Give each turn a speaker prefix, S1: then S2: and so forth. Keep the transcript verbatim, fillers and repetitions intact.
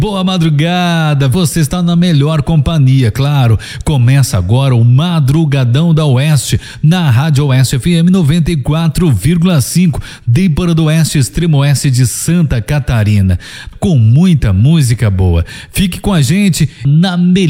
S1: Boa madrugada, você está na melhor companhia, claro. Começa agora o Madrugadão da Oeste, na Rádio Oeste F M noventa e quatro vírgula cinco, de Para do Oeste, extremo oeste de Santa Catarina. Com muita música boa. Fique com a gente na melhor